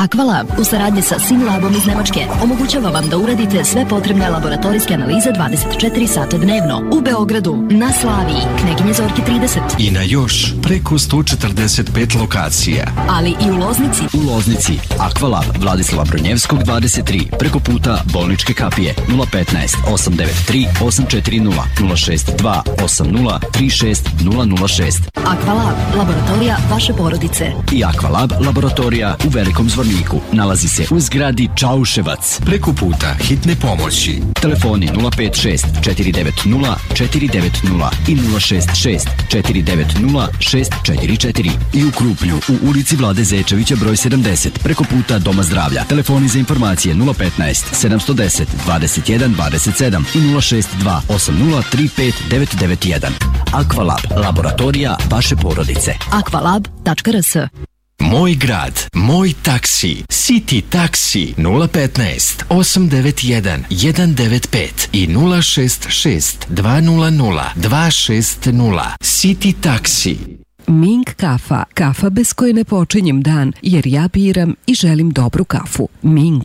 Aqualab u saradnji sa Sinlabom iz Nemačke omogućava vam da uradite sve potrebne laboratorijske analize 24 sata dnevno u Beogradu, na Slaviji, Kneginje Zorki 30 i na još preko 145 lokacija. Ali i u Loznici. U Loznici Aqualab Vladislava Brojnjevskog 23 preko puta Bolničke kapije 015 893 840 062 80 36 006. Aqualab, laboratorija vaše porodice. I Aqualab laboratorija u Velikom Zvorniku. Nalazi se u zgradi Čauševac. Preko puta hitne pomoći. Telefoni 056 490 490 i 066 490 644. I u Krupnju u ulici Vlade Zečevića broj 70 preko puta Doma zdravlja. Telefoni za informacije 015 710 21 27 i 062 80 35 991. Aqualab, laboratorija vaše porodice. Aqualab.rs. Moj grad, moj taksi, City taksi 015 891 195 i 066 200 260. City taksi. Ming kafa, kafa bez koje ne počinjem dan, jer ja biram i želim dobru kafu. Ming.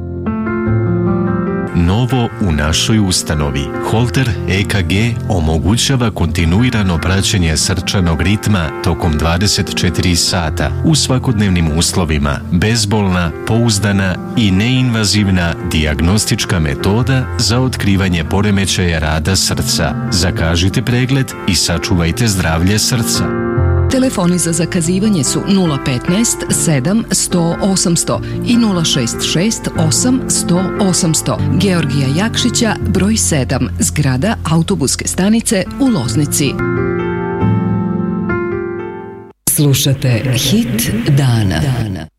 Novo u našoj ustanovi. Holter EKG omogućava kontinuirano praćenje srčanog ritma tokom 24 sata u svakodnevnim uslovima. Bezbolna, pouzdana i neinvazivna dijagnostička metoda za otkrivanje poremećaja rada srca. Zakažite pregled i sačuvajte zdravlje srca. Telefoni za zakazivanje su 015 7 100 800 i 066 8 100 800. Georgija Jakšića, broj 7, zgrada autobuske stanice u Loznici. Slušate Hit dana.